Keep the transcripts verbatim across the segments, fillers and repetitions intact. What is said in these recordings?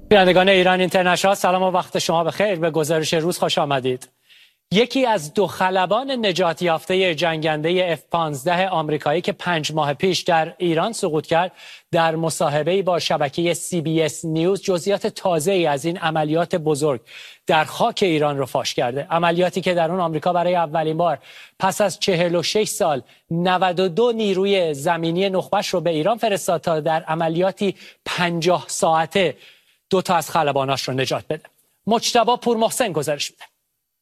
بینندگان ایران اینترنشنال، سلام و وقت شما بخیر. به گزارش روز خوش آمدید. یکی از دو خلبان نجات یافته جنگنده اف پانزده آمریکایی که پنج ماه پیش در ایران سقوط کرد، در مصاحبه‌ای با شبکه سی بی اس نیوز جزئیات تازه‌ای از این عملیات بزرگ در خاک ایران رو فاش کرده. عملیاتی که در اون آمریکا برای اولین بار پس از چهل و شش سال نود و دو نیروی زمینی نخبه‌اش رو به ایران فرستاد تا در عملیاتی پنجاه ساعته دو تا از خلباناش رو نجات بده. مجتبی پورمحسن گزارش میده.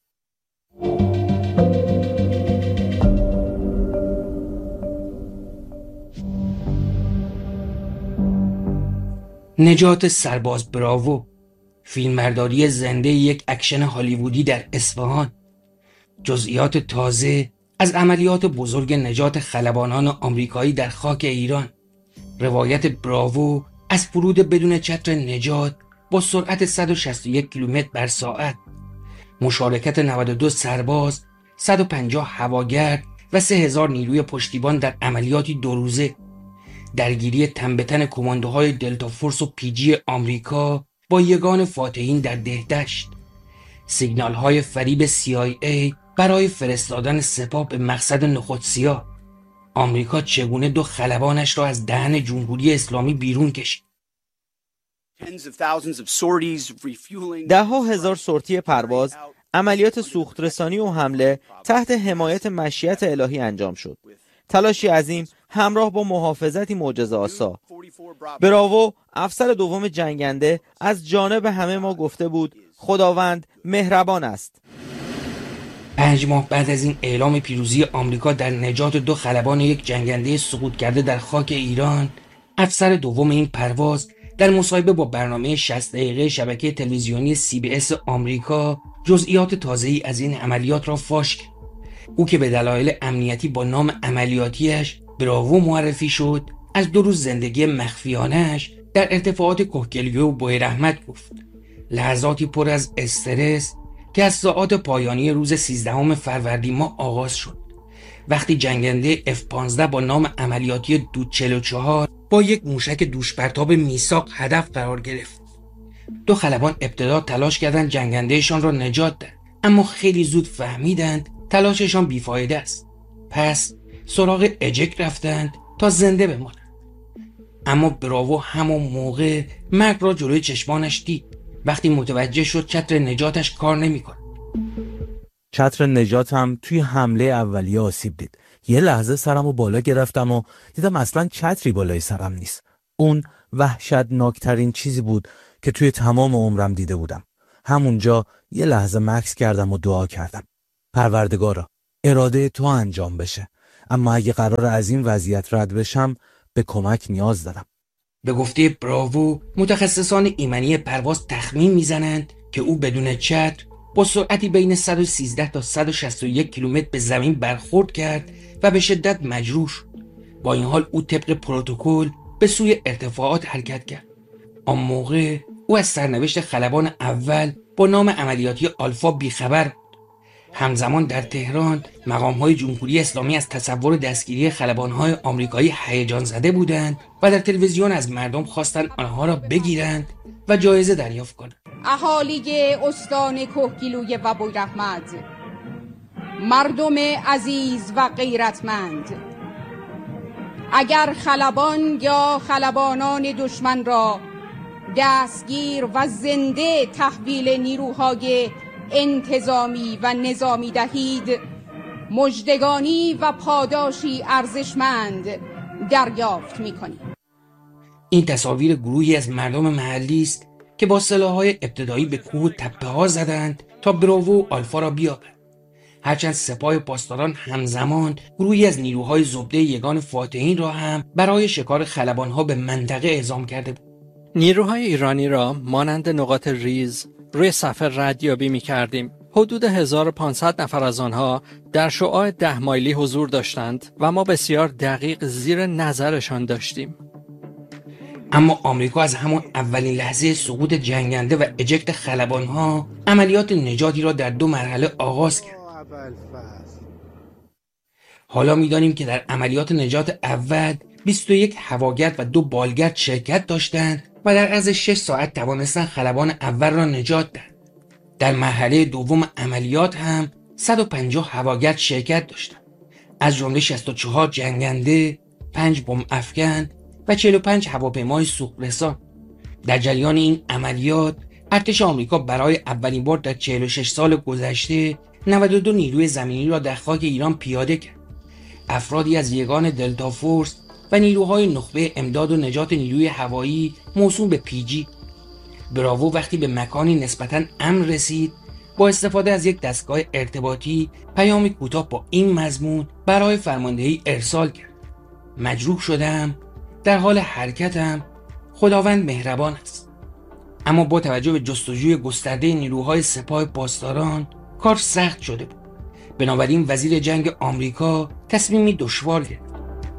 نجات سرباز براوو، فیلمبرداری زنده یک اکشن هالیوودی در اصفهان. جزئیات تازه از عملیات بزرگ نجات خلبانان آمریکایی در خاک ایران. روایت براوو از فرود بدون چتر نجات با سرعت صد و شصت و یک کیلومتر بر ساعت، مشارکت نود و دو سرباز، صد و پنجاه هواگرد و سه هزار نیروی پشتیبان در عملیاتی دو روزه، درگیری تن به تن کماندوهای دلتا فورس و پی جی آمریکا با یگان فاتحین در دهدشت، سیگنال های فریب سی آی ای برای فرستادن سپاه به مقصد نخودسیا. آمریکا چگونه دو خلبانش را از دهن جمهوری اسلامی بیرون کشید. ده ها هزار سورتی پرواز، عملیات سوخترسانی و حمله تحت حمایت مشیت الهی انجام شد. تلاشی عظیم همراه با محافظتی معجزه‌آسا. براوو، افسر دوم جنگنده، از جانب همه ما گفته بود خداوند مهربان است. پنج ماه بعد از این اعلام پیروزی آمریکا در نجات دو خلبان یک جنگنده سقوط کرده در خاک ایران، افسر دوم این پرواز در مصاحبه با برنامه شصت دقیقه شبکه تلویزیونی سی بی اس آمریکا جزئیات تازه‌ای از این عملیات را فاش کرد. او که به دلایل امنیتی با نام عملیاتیش براوو معرفی شد، از دو روز زندگی مخفیانش در ارتفاعات کوهگیلو و بویراحمد گفت. لحظاتی پر از استرس که از ساعات پایانی روز سیزدهم فروردین ماه آغاز شد، وقتی جنگنده اف پانزده با نام عملیاتی دود چهل و چهار با یک موشک دوشپرتاب میثاق هدف قرار گرفت. دو خلبان ابتدا تلاش کردند جنگندهشان را نجات دهند، اما خیلی زود فهمیدند تلاششان بیفایده است. پس سراغ اجک رفتند تا زنده بمانند. اما براوو همون موقع مرگ را جلوی چشمانش دید وقتی متوجه شد چتر نجاتش کار نمی‌کنه. چتر نجاتم توی حمله اولیه آسیب دید. یه لحظه سرمو بالا گرفتم و دیدم اصلا چتری بالای سرم نیست. اون وحشتناکترین چیزی بود که توی تمام عمرم دیده بودم. همونجا یه لحظه مکث کردم و دعا کردم. پروردگارا، اراده تو انجام بشه، اما اگه قرار از این وضعیت رد بشم به کمک نیاز دارم. به گفته براوو، متخصصان ایمنی پرواز تخمین میزنند که او بدون چتر با سرعتی بین صد و سیزده تا صد و شصت و یک کیلومتر به زمین برخورد کرد و به شدت مجروح شد. با این حال او طبق پروتکل به سوی ارتفاعات حرکت کرد. آن موقع او از سرنوشت خلبان اول با نام عملیاتی آلفا بیخبر بود. همزمان در تهران مقام‌های جمهوری اسلامی از تصور دستگیری خلبان‌های آمریکایی هیجان زده بودند و در تلویزیون از مردم خواستند آنها را بگیرند و جایزه دریافت کنند. اهالی استان کوهگیلوی و بویراحمد، مردم عزیز و غیرتمند، اگر خلبان یا خلبانان دشمن را دستگیر و زنده تحویل نیروهای انتظامی و نظامی دهید، مژدگانی و پاداشی ارزشمند دریافت می‌کنید. این تصاویر گروهی از مردم محلی است که با سلاح‌های ابتدایی به کوه و تپه‌ها زدند تا براوو و آلفا را بیابند. هرچند سپاه پاسداران همزمان گروهی از نیروهای زبده یگان فاتحین را هم برای شکار خلبان‌ها به منطقه اعزام کرده بود. نیروهای ایرانی را مانند نقاط ریز روی صفحه ردیابی می کردیم. حدود هزار و پانصد نفر از آنها در شعاع ده مایلی حضور داشتند و ما بسیار دقیق زیر نظرشان داشتیم. اما آمریکا از همون اولین لحظه سقوط جنگنده و اجکت خلبانها عملیات نجاتی را در دو مرحله آغاز کرد. حالا می‌دانیم که در عملیات نجات اول بیست و یک هواگرد و دو بالگرد شرکت داشتند و در عرض شش ساعت توانستند خلبان اول را نجات دهند. در مرحله دوم عملیات هم صد و پنجاه هواگرد شرکت داشتند، از جمله شصت و چهار جنگنده، پنج بمب افکن و چهل و پنج هواپیمای سوخت‌رسان. در جریان این عملیات ارتش آمریکا برای اولین بار در چهل و شش سال گذشته نود و دو نیروی زمینی را در خاک ایران پیاده کرد. افرادی از یگان دلتا فورس و نیروهای نخبه امداد و نجات نیروی هوایی موسوم به پی جی. براوو وقتی به مکانی نسبتاً امن رسید، با استفاده از یک دستگاه ارتباطی پیامی کوتاه با این مضمون برای فرماندهی ارسال کرد: مجروح شدم، در حال حرکتم، خداوند مهربان است. اما با توجه به جستجوی گسترده نیروهای سپاه پاسداران کار سخت شده بود. بنابراین وزیر جنگ آمریکا تصمیمی دشوار گرفت.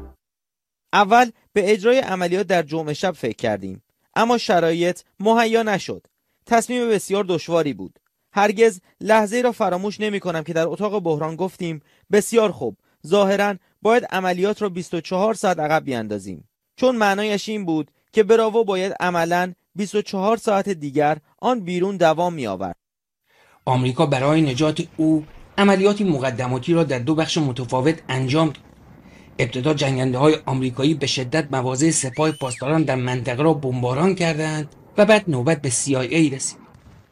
اول به اجرای عملیات در جمعه شب فکر کردیم، اما شرایط مهیا نشد. تصمیم بسیار دشواری بود. هرگز لحظه‌ای را فراموش نمی‌کنم که در اتاق بحران گفتیم بسیار خوب، ظاهراً باید عملیات را بیست و چهار ساعت عقب بیاندازیم، چون معنایش این بود که براوو باید عملاً بیست و چهار ساعت دیگر آن بیرون دوام می‌آورد. آمریکا برای نجات او عملیاتی مقدماتی را در دو بخش متفاوت انجام داد. ابتدا جنگنده‌های آمریکایی به شدت مواضع سپاه پاسداران در منطقه را بمباران کردند و بعد نوبت به سی آی ای رسید.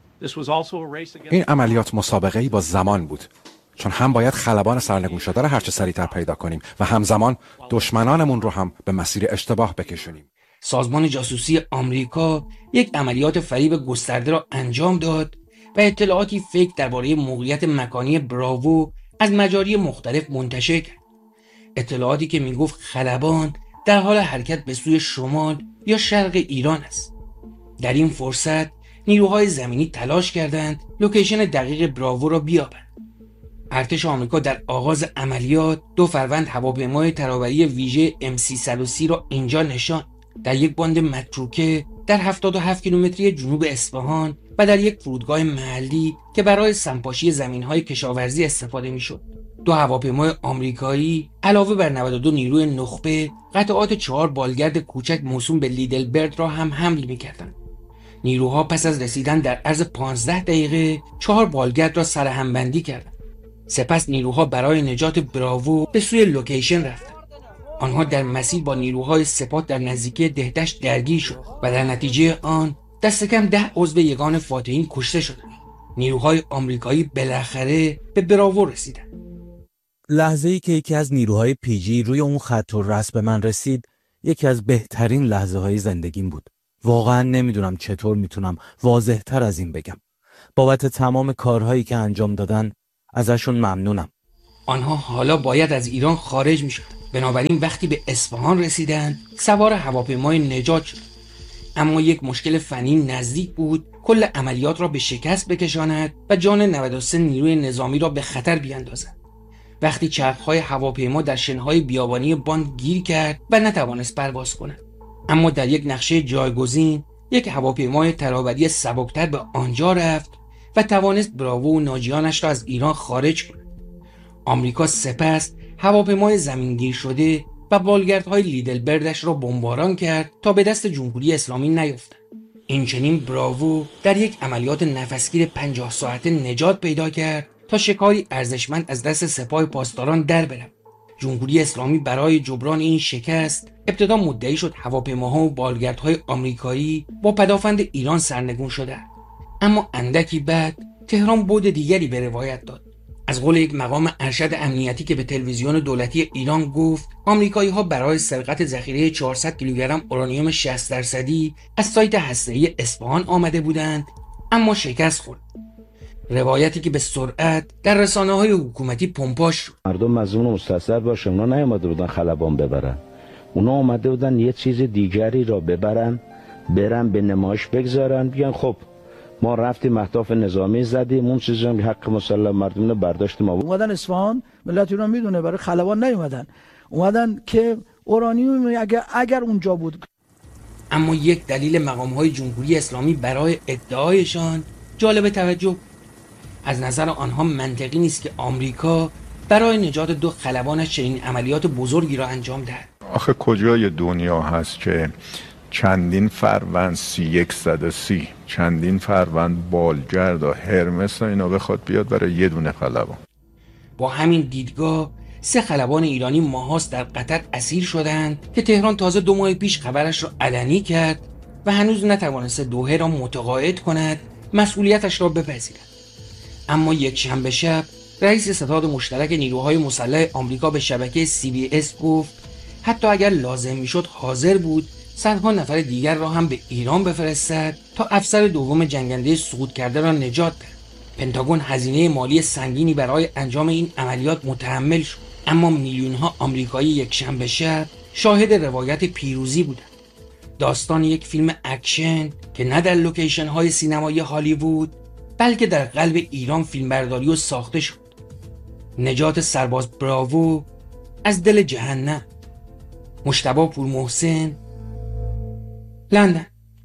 این عملیات مسابقه‌ای با زمان بود، چون هم باید خلبان سرنگون شده را هرچه سریعتر پیدا کنیم و همزمان دشمنانمون رو هم به مسیر اشتباه بکشونیم. سازمان جاسوسی آمریکا یک عملیات فریب گسترده را انجام داد و اطلاعاتی فیک درباره موقعیت مکانی براوو از مجاری مختلف منتشر کرد. اطلاعاتی که میگفت خلبان در حال حرکت به سوی شمال یا شرق ایران است. در این فرصت نیروهای زمینی تلاش کردند لوکیشن دقیق براوو را بیابند. ارتش آمریکا در آغاز عملیات دو فروند هواپیمای ترابری ویژه ام سیصد و سی را اینجا نشاند، در یک باند متروکه در هفتاد و هفت کیلومتری جنوب اصفهان و در یک فرودگاه محلی که برای سمپاشی زمین‌های کشاورزی استفاده می‌شد. دو هواپیمای آمریکایی علاوه بر نود و دو نیروی نخبه قطعات چهار بالگرد کوچک موسوم به لیدلبرد را هم حمل می‌کردند. نیروها پس از رسیدن در عرض پانزده دقیقه چهار بالگرد را سرهمبندی کردند. سپس نیروها برای نجات براوو به سوی لوکیشن رفتند. آنها در مسیر با نیروهای سپاه در نزدیکی دهدشت درگیر شد و در نتیجه آن دست کم ده عضو یگان فاتحین کشته شدند. نیروهای آمریکایی بالاخره به براوو رسیدند. لحظه‌ای که یکی از نیروهای پی جی روی اون خط و رس به من رسید، یکی از بهترین لحظه های زندگیم بود. واقعا نمیدونم چطور میتونم واضح تر از این بگم. بابت تمام کارهایی که انجام دادن ازشون ممنونم. آنها حالا باید از ایران خارج میشد. بنابراین وقتی به اصفهان رسیدند سوار هواپیمای نجات شد. اما یک مشکل فنی نزدیک بود کل عملیات را به شکست بکشاند و جان نود و سه نیروی نظامی را به خطر بیاندازد. وقتی چرخهای هواپیما در شنهای بیابانی باند گیر کرد و نتوانست پرواز کند. اما در یک نقشه جایگزین یک هواپیمای ترابری سبکتر به آنجا رفت و توانست براوو و ناجیانش را از ایران خارج کند. آمریکا سپس هواپیمای زمینگیر شده و بالگردهای لیدلبردش را بمباران کرد تا به دست جمهوری اسلامی نیفتند. اینچنین براوو در یک عملیات نفسگیر پنجاه ساعته نجات پیدا کرد تا شکاری ارزشمند از دست سپاه پاسداران در برود. جمهوری اسلامی برای جبران این شکست ابتدا مدعی شد هواپیماها و بالگردهای آمریکایی با پدافند ایران سرنگون شده، اما اندکی بعد تهران بعد دیگری به روایت داد. از قول یک مقام ارشد امنیتی که به تلویزیون دولتی ایران گفت آمریکایی‌ها برای سرقت ذخیره چهارصد کیلوگرم اورانیوم شصت درصدی از سایت هسته‌ای اصفهان آمده بودند، اما شکست خورد. روایتی که به سرعت در رسانه‌های حکومتی پمپاژ شد. مردم مظنون و مستثر باشه، اونا نیامده بودن خلبان ببرن، اونا اومده بودن یه چیز دیگری را ببرن، برن به نمایش بگذارن، بیان خب ما رفتیم مهداف نظامی زدیم، اون چیزی هم حق مسلم مردم برداشت ما. اومدن اصفهان، ملت ایران میدونه برای خلبان نیومدن، اومدن که اورانیوم اگر اگر اونجا بود. اما یک دلیل مقام‌های جمهوری اسلامی برای ادعایشان جالب توجه. از نظر آنها منطقی نیست که آمریکا برای نجات دو خلبانش چنین عملیات بزرگی را انجام دهد. آخه کجای دنیا هست که چندین فروند سی یک صد و سی چندین فروند بالگرد و هرمس و اینا بخواد بیاد برای یه دونه خلبان؟ با همین دیدگاه سه خلبان ایرانی ماهاست در قطر اسیر شدند که تهران تازه دو ماه پیش خبرش را علنی کرد و هنوز نتوانسته دوحه را متقاعد کند مسئولیتش را بپذیرد. اما یک شنبه شب رئیس ستاد مشترک نیروهای مسلح آمریکا به شبکه سی بی اس گفت حتی اگر لازم میشد حاضر بود صدها نفر دیگر را هم به ایران بفرستد تا افسر دوم جنگنده سقوط کرده را نجات دهد. پنتاگون هزینه مالی سنگینی برای انجام این عملیات متحمل شد، اما میلیون ها آمریکایی یک شنبه شب شاهد روایت پیروزی بودند. داستان یک فیلم اکشن که نه در لوکیشن های سینمایی هالیوود بلکه در قلب ایران فیلمبرداری و ساخته شد. نجات سرباز براوو از دل جهنم. مجتبی پورمحسن، لندن.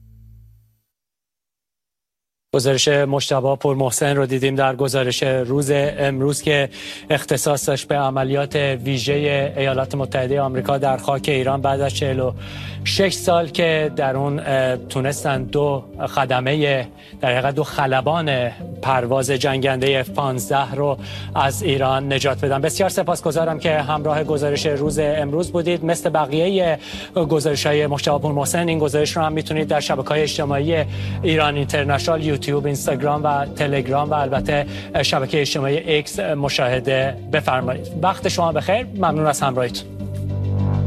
گزارش مجتبی پورمحسن رو دیدیم در گزارش روز امروز که اختصاص داشت به عملیات ویژه ایالات متحده آمریکا در خاک ایران بعد از چهل و شش سال که در اون تونستن دو خدمه در حقیقت دو خلبان پرواز جنگنده اف پانزده رو از ایران نجات بدن. بسیار سپاسگزارم که همراه گزارش روز امروز بودید. مثل بقیه گزارش‌های مجتبی پورمحسن این گزارش رو هم میتونید در شبکه‌های اجتماعی ایران اینترنشنال، یوتیوب، اینستاگرام و تلگرام و البته شبکه اجتماعی ایکس مشاهده بفرمایید. وقت شما بخیر. ممنون از همراهیتون.